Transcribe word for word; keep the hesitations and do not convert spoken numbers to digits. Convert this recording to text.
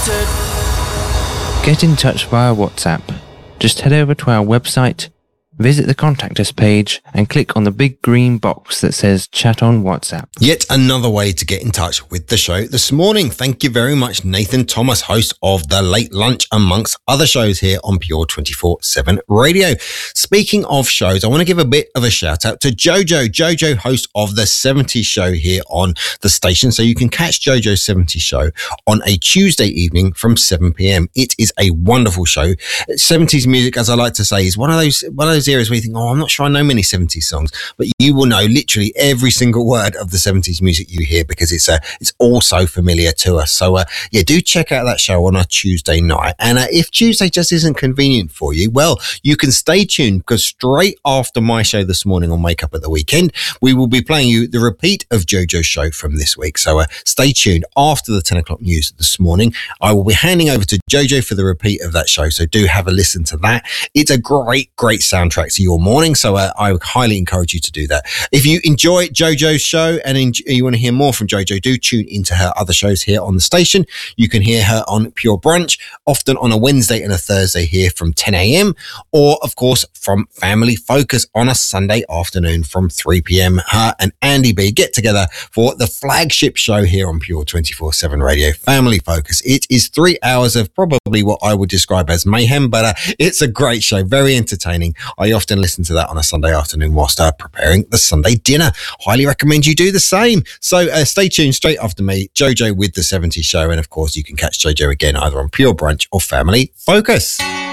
Get in touch via WhatsApp. Just head over to our website, visit the Contact Us page, and click on the big green box that says Chat on WhatsApp. Yet another way to get in touch with the show this morning. Thank you very much, Nathan Thomas, host of The Late Lunch, amongst other shows here on Pure twenty-four seven Radio. Speaking of shows, I want to give a bit of a shout out to Jojo. Jojo, host of The seventies Show here on the station. So you can catch Jojo's seventies Show on a Tuesday evening from seven p.m. It is a wonderful show. seventies music, as I like to say, is one of those, one of those areas where you think, oh, I'm not sure I know many seventies songs, but you will know literally every single word of the seventies music you hear because it's uh, it's all so familiar to us. So uh, yeah, do check out that show on a Tuesday night. And uh, if Tuesday just isn't convenient for you, well, you can stay tuned because straight after my show this morning on Wake Up at the Weekend, we will be playing you the repeat of Jojo's show from this week. So uh, stay tuned after the ten o'clock news this morning. I will be handing over to Jojo for the repeat of that show. So do have a listen to that. It's a great, great soundtrack to your morning. So uh, I would highly encourage you to do that. If you enjoy Jojo's show and en- you want to hear more from Jojo, do tune into her other shows here on the station. You can hear her on Pure Brunch, often on a Wednesday and a Thursday here from ten a.m. or of course from Family Focus on a Sunday afternoon from three p.m. Her and Andy B get together for the flagship show here on Pure twenty-four seven Radio, Family Focus. It is three hours of probably what I would describe as mayhem, but uh, it's a great show, very entertaining. I often listen to that on a Sunday afternoon whilst uh, preparing the Sunday dinner. Highly recommend you do the same. So uh, stay tuned straight after me, Jojo with the seventies Show, and of course you can catch Jojo again either on Pure Brunch or Family Focus.